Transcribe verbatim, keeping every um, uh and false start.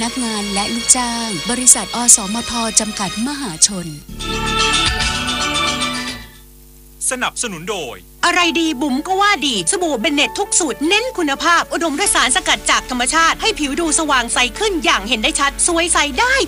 นักงานและลูกจ้างบริษัทอสมทจำกัดมหาชนสนับสนุนโดยอะไรดีบุ๋มก็ว่าดีสบู่เบนเน็ตทุกสูตรเน้นคุณภาพอุดมด้วยสารสกัดจากธรรมชาติให้ผิวดูสว่างใสขึ้นอย่างเห็นได้ชัดสวยใสได้